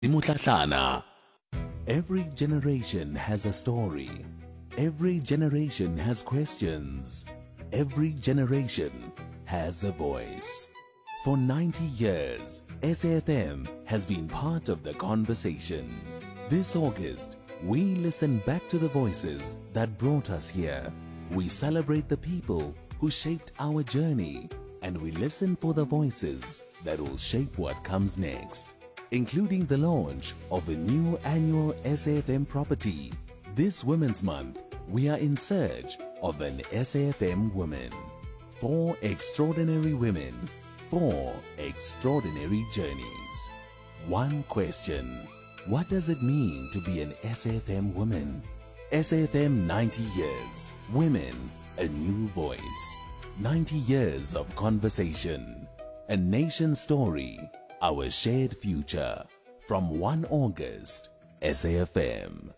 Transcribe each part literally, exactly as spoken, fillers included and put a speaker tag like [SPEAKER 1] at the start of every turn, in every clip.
[SPEAKER 1] Mutlatlana. Every generation has a story. Every generation has questions. Every generation has a voice. For ninety years, S A F M has been part of the conversation. This August, we listen back to the voices that brought us here. We celebrate the people who shaped our journey, and we listen for the voices that will shape what comes next, including the launch of a new annual S A F M property. This Women's Month, we are in search of an S A F M woman. Four extraordinary women, four extraordinary journeys. One question: what does it mean to be an S A F M woman? S A F M ninety years, women, a new voice. ninety years of conversation, a nation story, our shared future. From first of August, S A F M.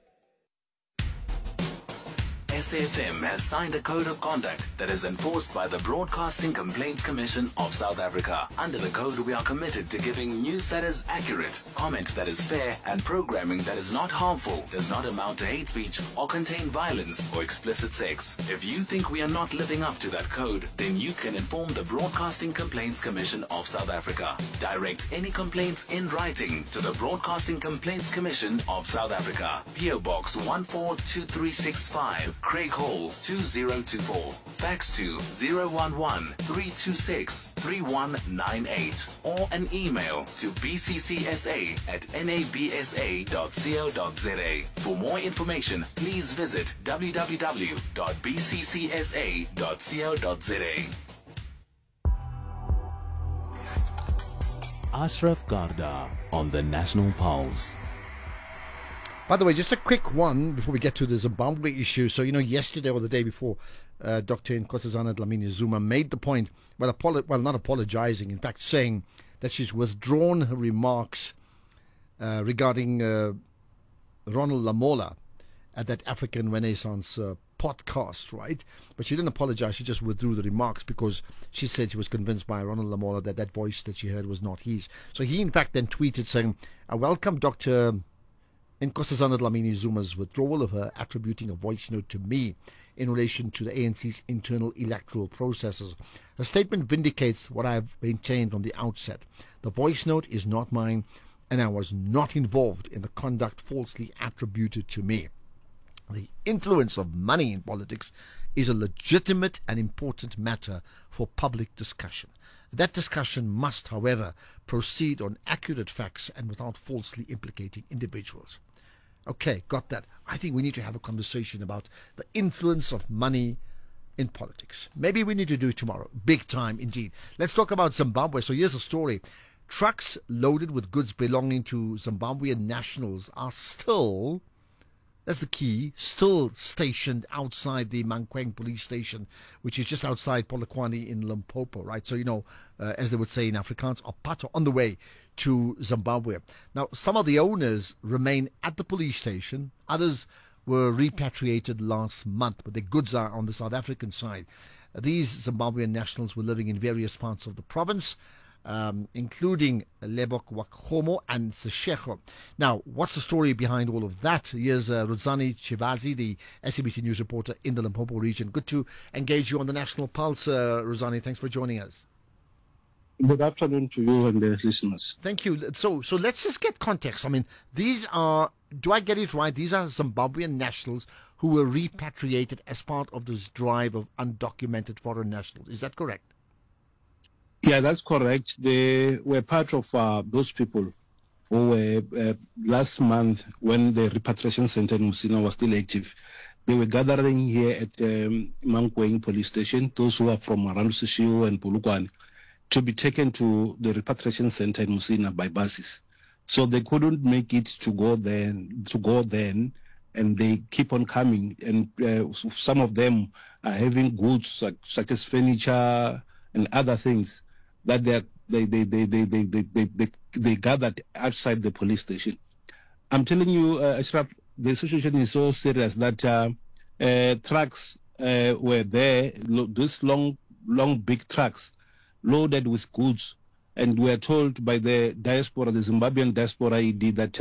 [SPEAKER 1] S A F M has signed a code of conduct that is enforced by the Broadcasting Complaints Commission of South Africa. Under the code, we are committed to giving news that is accurate, comment that is fair, and programming that is not harmful, does not amount to hate speech, or contain violence or explicit sex. If you think we are not living up to that code, then you can inform the Broadcasting Complaints Commission of South Africa. Direct any complaints in writing to the Broadcasting Complaints Commission of South Africa. P O Box one four two three six five. Craig Hall two zero two four. Fax to zero one one three two six three one nine eight or an email to b c c s a at nabsa dot co dot za. For more information, please visit w w w dot b c c s a dot co dot za. Ashraf Garda on the National Pulse.
[SPEAKER 2] By the way, just a quick one before we get to the Zimbabwe issue. So, you know, yesterday or the day before, uh, Doctor Nkosazana Dlamini Zuma made the point, well, apolo- well, not apologizing, in fact, saying that she's withdrawn her remarks uh, regarding uh, Ronald Lamola at that African Renaissance uh, podcast, right? But she didn't apologize. She just withdrew the remarks because she said she was convinced by Ronald Lamola that that voice that she heard was not his. So he, in fact, then tweeted saying, I welcome Doctor Nkosazana Dlamini Zuma's withdrawal of her attributing a voice note to me in relation to the A N C's internal electoral processes. Her statement vindicates what I have maintained from the outset. The voice note is not mine, and I was not involved in the conduct falsely attributed to me. The influence of money in politics is a legitimate and important matter for public discussion. That discussion must, however, proceed on accurate facts and without falsely implicating individuals. Okay, got that. I think we need to have a conversation about the influence of money in politics. Maybe we need to do it tomorrow. Big time indeed. Let's talk about Zimbabwe. So here's a story. Trucks loaded with goods belonging to Zimbabwean nationals are still, that's the key, still stationed outside the Mankweng police station, which is just outside Polokwane in Limpopo, right? So, you know, uh, as they would say in Afrikaans, Opato, on the way to Zimbabwe. Now, some of the owners remain at the police station. Others were repatriated last month, but their goods are on the South African side. These Zimbabwean nationals were living in various parts of the province, Um, including Lebok Wakhomo and Seshego. Now, what's the story behind all of that? Here's uh, Rudzani Chivazi, the S A B C News reporter in the Limpopo region. Good to engage you on the National Pulse, uh, Rudzani. Thanks for joining us.
[SPEAKER 3] Good afternoon to you and the listeners.
[SPEAKER 2] Thank you. So, so let's just get context. I mean, these are, do I get it right? These are Zimbabwean nationals who were repatriated as part of this drive of undocumented foreign nationals. Is that correct?
[SPEAKER 3] Yeah, that's correct. They were part of uh, those people who were uh, last month when the repatriation center in Musina was still active. They were gathering here at um, Mankweng police station, those who are from around Seshego and Polokwane, to be taken to the repatriation center in Musina by buses. So they couldn't make it to go there, to go then, and they keep on coming. And uh, some of them are having goods like, such as furniture and other things that they they they they they they they, they, they, they gathered outside the police station. I'm telling you, uh, Ashraf, the situation is so serious that uh, uh, trucks uh, were there, lo- these long, long, big trucks loaded with goods and we are told by the diaspora, the Zimbabwean diaspora I E D, that